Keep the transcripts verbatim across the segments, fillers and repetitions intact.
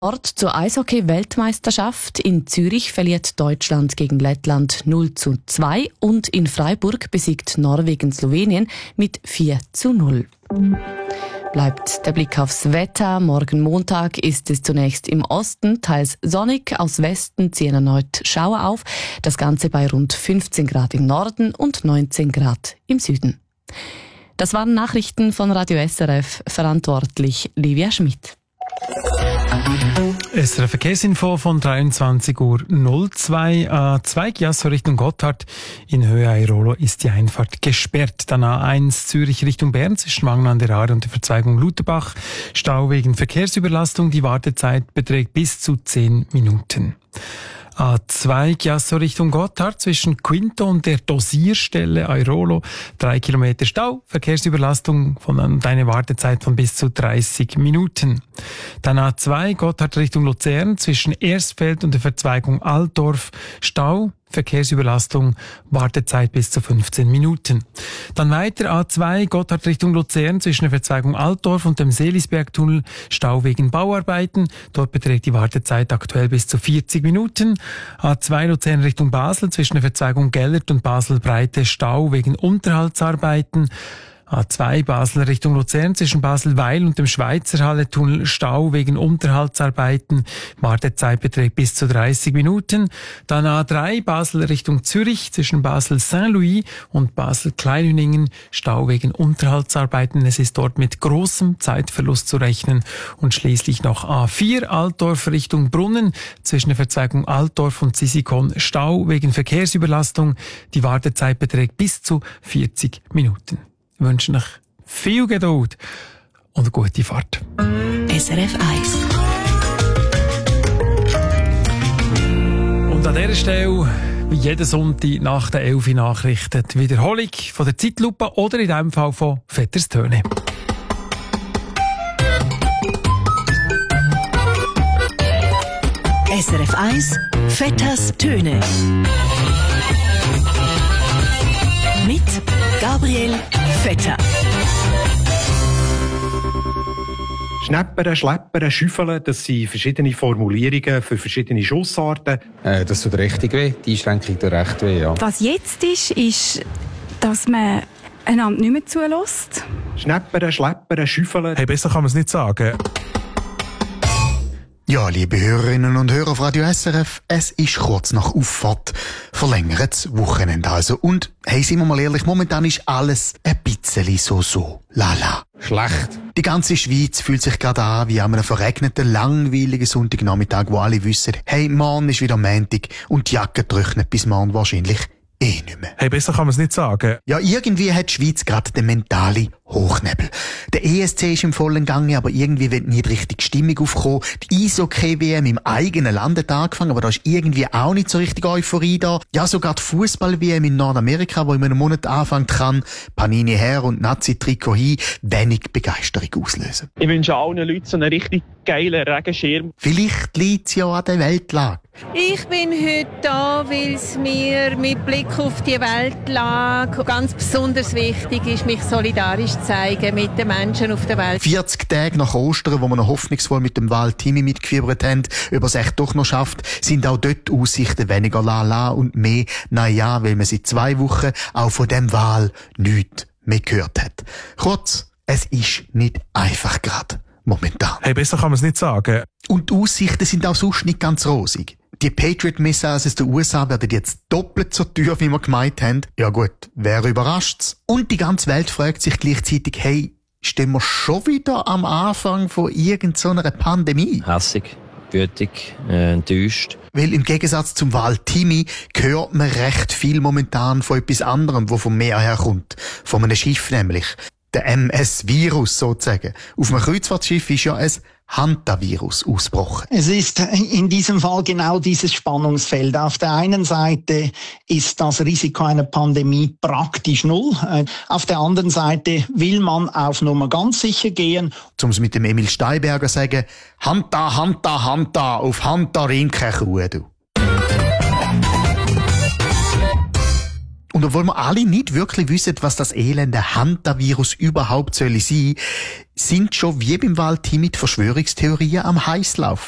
Ort zur Eishockey-Weltmeisterschaft. In Zürich verliert Deutschland gegen Lettland null zu zwei und in Freiburg besiegt Norwegen Slowenien mit vier zu null. Bleibt der Blick aufs Wetter. Morgen Montag ist es zunächst im Osten teils sonnig, aus Westen ziehen erneut Schauer auf. Das Ganze bei rund fünfzehn Grad im Norden und neunzehn Grad im Süden. Das waren Nachrichten von Radio S R F, verantwortlich Livia Schmidt. S R F Verkehrsinfo von dreiundzwanzig Uhr null zwei. A zwei Chiasso Richtung Gotthard. In Höhe Airolo ist die Einfahrt gesperrt. Dann A eins Zürich Richtung Bern zwischen Wangen an der Aare und der Verzweigung Lutherbach. Stau wegen Verkehrsüberlastung. Die Wartezeit beträgt bis zu zehn Minuten. A zwei Chiasso Richtung Gotthard zwischen Quinto und der Dosierstelle Airolo. Drei Kilometer Stau, Verkehrsüberlastung von und eine Wartezeit von bis zu dreißig Minuten. Dann A zwei Gotthard Richtung Luzern zwischen Erstfeld und der Verzweigung Altdorf. Stau, Verkehrsüberlastung, Wartezeit bis zu fünfzehn Minuten. Dann weiter A zwei Gotthard Richtung Luzern zwischen der Verzweigung Altdorf und dem Seelisbergtunnel. Stau wegen Bauarbeiten. Dort beträgt die Wartezeit aktuell bis zu vierzig Minuten. A zwei Luzern Richtung Basel zwischen der Verzweigung Gellert und Basel-Breite. Stau wegen Unterhaltsarbeiten. A zwei Basel Richtung Luzern zwischen Basel-Weil und dem Schweizerhalle-Tunnel. Stau wegen Unterhaltsarbeiten. Wartezeit beträgt bis zu dreißig Minuten. Dann A drei Basel Richtung Zürich zwischen Basel-Saint-Louis und Basel-Kleinhüningen. Stau wegen Unterhaltsarbeiten. Es ist dort mit großem Zeitverlust zu rechnen. Und schließlich noch A vier Altdorf Richtung Brunnen zwischen der Verzweigung Altdorf und Sisikon. Stau wegen Verkehrsüberlastung. Die Wartezeit beträgt bis zu vierzig Minuten. Wir wünschen euch viel Geduld und eine gute Fahrt. S R F eins. Und an dieser Stelle, wie jeden Sonntag nach der elf Uhr Nachrichten, die Wiederholung von der Zeitlupe oder in diesem Fall von Vetters Töne. S R F eins, Vetters Töne. Mit Gabriel Vetter. Schneppern, Schleppern, Schüffeln, das sind verschiedene Formulierungen für verschiedene Schussarten. Äh, das tut richtig weh. Die Einschränkung tut recht weh, ja. Was jetzt ist, ist, dass man einander nicht mehr zulässt. Schneppern, Schleppern, Schüffeln. Hey, besser kann man es nicht sagen. Ja, liebe Hörerinnen und Hörer auf Radio S R F, es ist kurz nach Auffahrt. Verlängertes Wochenende also. Und, hey, sind wir mal ehrlich, momentan ist alles ein bisschen so-so. Lala. Schlecht. Die ganze Schweiz fühlt sich gerade an wie an einem verregneten, langweiligen Sonntagnachmittag, wo alle wissen, hey, morgen ist wieder Montag und die Jacke trocknet bis morgen wahrscheinlich eh nicht mehr. Hey, besser kann man es nicht sagen. Ja, irgendwie hat die Schweiz gerade den mentalen Hochnebel. Der E S C ist im vollen Gange, aber irgendwie wird nie die richtige Stimmung aufkommen. Die Eishockey-W M im eigenen Land hat angefangen, aber da ist irgendwie auch nicht so richtig Euphorie da. Ja, sogar die Fußball-W M in Nordamerika, wo in einem Monat anfangen kann, Panini her und Nazi-Trikot hin, wenig Begeisterung auslösen. Ich wünsche allen Leuten so einen richtig geilen Regenschirm. Vielleicht liegt es ja an der Weltlage. Ich bin heute da, weil es mir mit Blick auf die Weltlage ganz besonders wichtig ist, mich solidarisch zu zeigen mit den Menschen auf der Welt. vierzig Tage nach Ostern, wo wir noch hoffnungsvoll mit dem Wahl-Timmy mitgefiebert haben, ob er es echt doch noch schafft, sind auch dort die Aussichten weniger lala und mehr naja, weil man seit zwei Wochen auch von dem Wahl nichts mehr gehört hat. Kurz, es ist nicht einfach gerade momentan. Hey, besser kann man es nicht sagen. Und die Aussichten sind auch sonst nicht ganz rosig. Die Patriot-Missiles aus den U S A werden jetzt doppelt so teuer, wie wir gemeint haben. Ja gut, wer überrascht's? Und die ganze Welt fragt sich gleichzeitig, hey, stehen wir schon wieder am Anfang von irgendeiner Pandemie? Hässig, wütig, äh, enttäuscht. Weil im Gegensatz zum Wahl-Timmy hört man recht viel momentan von etwas anderem, wo vom Meer herkommt. Von einem Schiff nämlich. Der M S-Virus sozusagen. Auf einem Kreuzfahrtschiff ist ja ein Hantavirus ausgebrochen. Es ist in diesem Fall genau dieses Spannungsfeld. Auf der einen Seite ist das Risiko einer Pandemie praktisch null. Auf der anderen Seite will man auf Nummer ganz sicher gehen. Um es mit dem Emil Steinberger zu sagen, Hanta, Hanta, Hanta, auf Hanta rinnt keine Kuh, du. Und obwohl wir alle nicht wirklich wissen, was das elende Hantavirus überhaupt soll sein, sind schon wie beim Wahl-Timmy die Verschwörungstheorien am heiß laufen.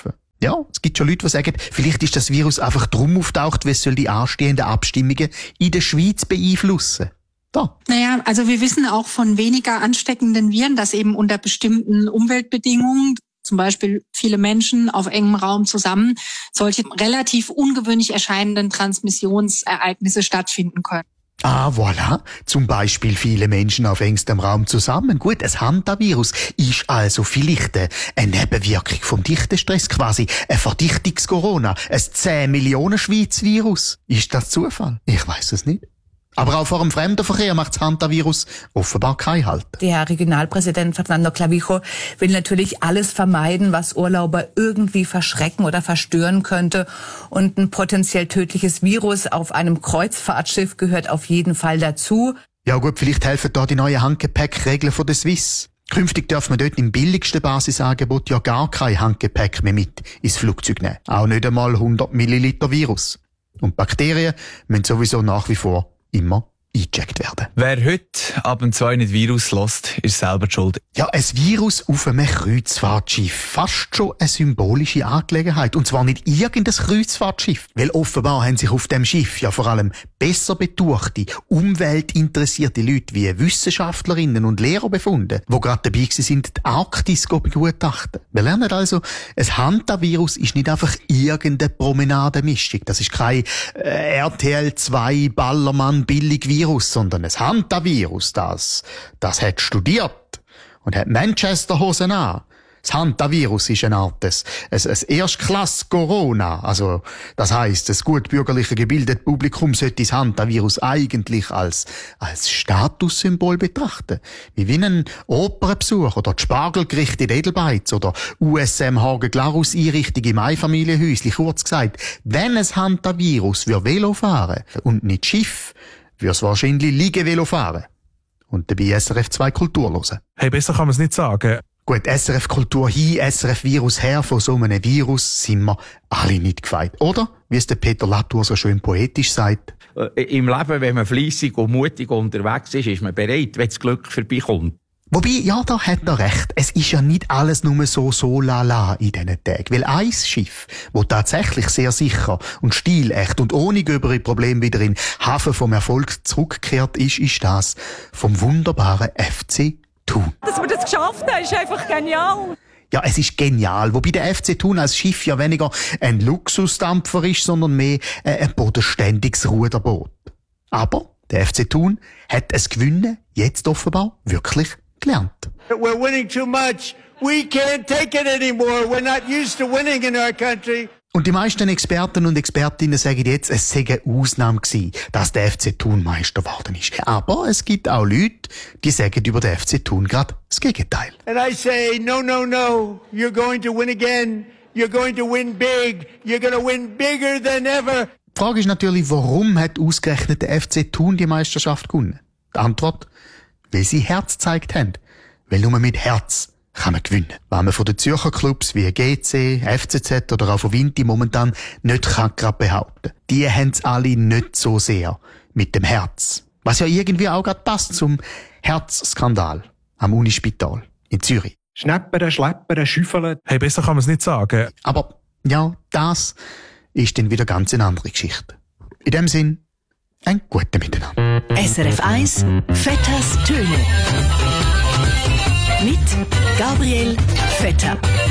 Ja, es gibt schon Leute, die sagen, vielleicht ist das Virus einfach drum auftaucht, weil es soll die anstehenden Abstimmungen in der Schweiz beeinflussen. Da. Naja, also wir wissen auch von weniger ansteckenden Viren, dass eben unter bestimmten Umweltbedingungen, zum Beispiel viele Menschen auf engem Raum zusammen, solche relativ ungewöhnlich erscheinenden Transmissionsereignisse stattfinden können. Ah, voilà. Zum Beispiel viele Menschen auf engstem Raum zusammen. Gut, ein Hantavirus ist also vielleicht eine Nebenwirkung vom Dichtestress quasi. Ein Verdichtungs-Corona. Ein zehn Millionen Schweiz-Virus. Ist das Zufall? Ich weiss es nicht. Aber auch vor dem Fremdenverkehr macht das Hantavirus offenbar keinen Halt. Der Regionalpräsident Fernando Clavijo will natürlich alles vermeiden, was Urlauber irgendwie verschrecken oder verstören könnte. Und ein potenziell tödliches Virus auf einem Kreuzfahrtschiff gehört auf jeden Fall dazu. Ja gut, vielleicht helfen da die neuen Handgepäckregeln von der Swiss. Künftig darf man dort im billigsten Basisangebot ja gar kein Handgepäck mehr mit ins Flugzeug nehmen. Auch nicht einmal hundert Milliliter Virus. Und Bakterien müssen sowieso nach wie vor immer eingecheckt werden. Wer heute ab dem zwei nicht Virus lässt, ist selber die schuld. Ja, ein Virus auf einem Kreuzfahrtschiff. Fast schon eine symbolische Angelegenheit. Und zwar nicht irgendein Kreuzfahrtschiff. Weil offenbar haben sich auf dem Schiff ja vor allem besser betuchte, umweltinteressierte Leute wie Wissenschaftlerinnen und Lehrer befunden, die gerade dabei sind, die Arktis zu begutachten. Wir lernen also, ein Hantavirus ist nicht einfach irgendeine Promenademischung. Das ist kein äh, R T L zwei Ballermann billig Virus, sondern ein Hantavirus, das, das hat studiert und hat Manchester-Hosen an. Das Hantavirus ist eine Art, ein, ein, ein Erstklass-Corona. Also, das heisst, das gut bürgerliche gebildetes Publikum sollte das Hantavirus eigentlich als, als Statussymbol betrachten. Wie wenn ein Opernbesuch oder die Spargelgerichte in Edelbeiz oder U S M Hagen-Glarus-Einrichtung im Einfamilienhäusli. Kurz gesagt, wenn ein Hantavirus für Velo fahren und nicht Schiff, würde es wahrscheinlich Liege-Velo fahren. Und dabei S R F zwei Kultur hören. Hey, besser kann man es nicht sagen. Gut, S R F Kultur hin, S R F Virus her, von so einem Virus sind wir alle nicht gefeit. Oder? Wie es der Peter Latour so schön poetisch sagt. Im Leben, wenn man fleissig und mutig unterwegs ist, ist man bereit, wenn das Glück vorbeikommt. Wobei, ja, da hat er recht. Es ist ja nicht alles nur so so lala in diesen Tagen. Weil ein Schiff, wo tatsächlich sehr sicher und stilecht und ohne gröbere Probleme wieder in den Hafen vom Erfolg zurückgekehrt ist, ist das vom wunderbaren F C Thun. Dass wir das geschafft haben, ist einfach genial. Ja, es ist genial. Wobei der F C Thun als Schiff ja weniger ein Luxusdampfer ist, sondern mehr ein bodenständiges Ruderboot. Aber der F C Thun hat es Gewinnen jetzt offenbar wirklich gelernt. We're winning too much. We can't take it anymore. We're not used to winning in our country. Und die meisten Experten und Expertinnen sagen jetzt, es sei eine Ausnahme gewesen, dass der F C Thun Meister geworden ist. Aber es gibt auch Leute, die sagen über den F C Thun gerade das Gegenteil. And I say, no, no, no. You're going to win again. You're going to win big. You're going to win bigger than ever. Die Frage ist natürlich, warum hat ausgerechnet der F C Thun die Meisterschaft gewonnen? Die Antwort, weil sie Herz gezeigt haben. Weil nur mit Herz kann man gewinnen. Wenn man von den Zürcher Clubs wie G C, F C Z oder auch von Vinti momentan nicht kann gerade behaupten. Die haben es alle nicht so sehr mit dem Herz. Was ja irgendwie auch gerade passt zum Herzskandal am Unispital in Zürich. Schneppern, schleppern, schüffeln. Hey, besser kann man es nicht sagen. Aber ja, das ist dann wieder ganz eine andere Geschichte. In dem Sinn, ein gutes Miteinander. S R F eins, Vetters Töne. Mit Gabriel Vetter.